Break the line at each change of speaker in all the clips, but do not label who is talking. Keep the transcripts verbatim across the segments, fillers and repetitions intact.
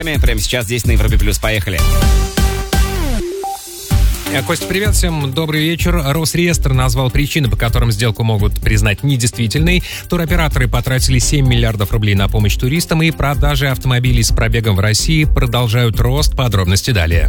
Прямо сейчас здесь на Европе Плюс. Поехали.
Костя, привет всем, добрый вечер. Росреестр назвал причины, по которым сделку могут признать недействительной. Туроператоры потратили семь миллиардов рублей на помощь туристам, и продажи автомобилей с пробегом в России продолжают рост. Подробности далее.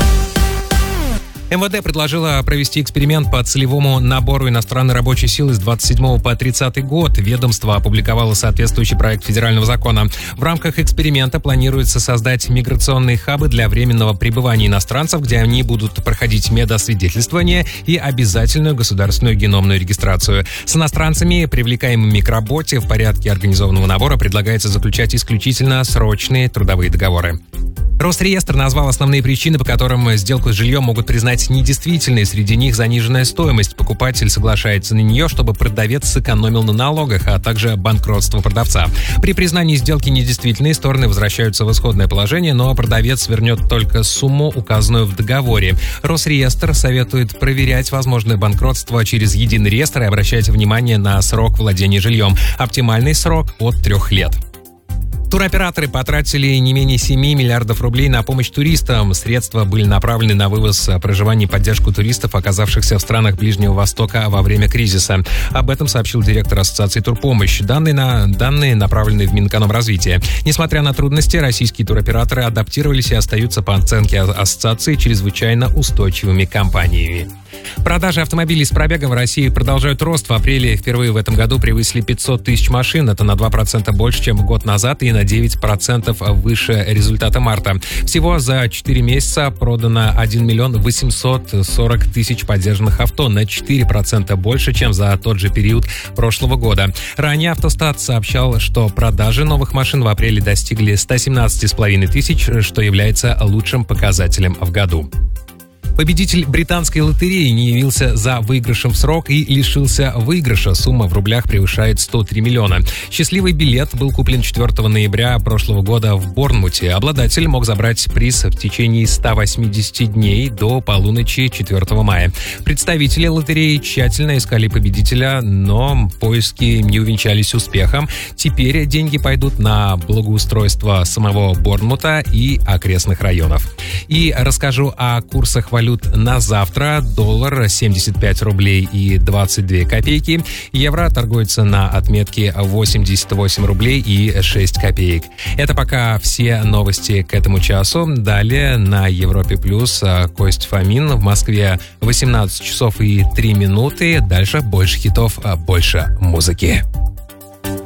эм вэ дэ предложила провести эксперимент по целевому набору иностранной рабочей силы с двадцать седьмого по тридцатый год. Ведомство опубликовало соответствующий проект федерального закона. В рамках эксперимента планируется создать миграционные хабы для временного пребывания иностранцев, где они будут проходить медосвидетельствование и обязательную государственную геномную регистрацию. С иностранцами, привлекаемыми к работе в порядке организованного набора, предлагается заключать исключительно срочные трудовые договоры. Росреестр назвал основные причины, по которым сделку с жильем могут признать недействительной. Среди них заниженная стоимость. Покупатель соглашается на нее, чтобы продавец сэкономил на налогах, а также банкротство продавца. При признании сделки недействительной стороны возвращаются в исходное положение, но продавец вернет только сумму, указанную в договоре. Росреестр советует проверять возможное банкротство через единый реестр и обращать внимание на срок владения жильем. Оптимальный срок от трех лет. Туроператоры потратили не менее семи миллиардов рублей на помощь туристам. Средства были направлены на вывоз проживания и поддержку туристов, оказавшихся в странах Ближнего Востока во время кризиса. Об этом сообщил директор Ассоциации «Турпомощь». Данные, на... Данные направлены в Минэкономразвитие. Несмотря на трудности, российские туроператоры адаптировались и остаются, по оценке ассоциации, чрезвычайно устойчивыми компаниями. Продажи автомобилей с пробегом в России продолжают рост. В апреле впервые в этом году превысили пятьсот тысяч машин. Это на два процента больше, чем год назад, и на девять процентов выше результата марта. Всего за четыре месяца продано один миллион восемьсот сорок тысяч подержанных авто, на четыре процента больше, чем за тот же период прошлого года. Ранее Автостат сообщал, что продажи новых машин в апреле достигли ста семнадцати с половиной тысяч, что является лучшим показателем в году. Победитель британской лотереи не явился за выигрышем в срок и лишился выигрыша. Сумма в рублях превышает сто три миллиона. Счастливый билет был куплен четвёртого ноября прошлого года в Борнмуте. Обладатель мог забрать приз в течение ста восьмидесяти дней до полуночи четвёртого мая. Представители лотереи тщательно искали победителя, но поиски не увенчались успехом. Теперь деньги пойдут на благоустройство самого Борнмута и окрестных районов. И расскажу о курсах валют на завтра. Доллар семьдесят пять рублей и двадцать две копейки. Евро торгуется на отметке восемьдесят восемь рублей и шесть копеек. Это пока все новости к этому часу. Далее на Европе Плюс Кость Фомин. В Москве восемнадцать часов и три минуты. Дальше больше хитов, больше музыки.